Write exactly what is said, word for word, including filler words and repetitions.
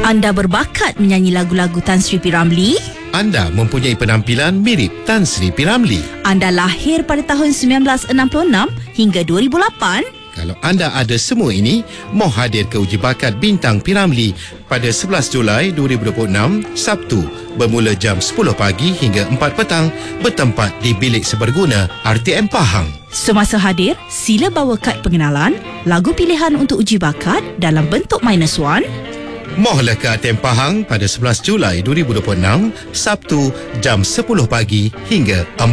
Anda berbakat menyanyi lagu-lagu Tan Sri P. Ramlee? Anda mempunyai penampilan mirip Tan Sri P. Ramlee? Anda lahir pada tahun sembilan belas enam puluh enam hingga dua ribu lapan? Kalau anda ada semua ini, mau hadir ke uji bakat Bintang P. Ramlee pada sebelas Julai dua ribu dua puluh enam, Sabtu, bermula jam sepuluh pagi hingga empat petang, bertempat di Bilik Seberguna R T M Pahang. Semasa hadir, sila bawa kad pengenalan, lagu pilihan untuk uji bakat dalam bentuk minus one. Mohlah ke R T M Pahang pada sebelas Julai dua ribu dua puluh enam, Sabtu, jam sepuluh pagi hingga